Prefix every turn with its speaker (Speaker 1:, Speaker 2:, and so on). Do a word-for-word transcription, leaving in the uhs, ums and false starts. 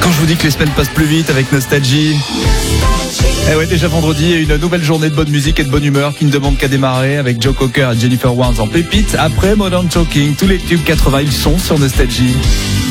Speaker 1: Quand je vous dis que les semaines passent plus vite avec Nostalgie. Eh ouais, déjà vendredi, une nouvelle journée de bonne musique et de bonne humeur qui ne demande qu'à démarrer avec Joe Cocker et Jennifer Warnes en pépite. Après Modern Talking, tous les tubes quatre-vingts, ils sont sur Nostalgie.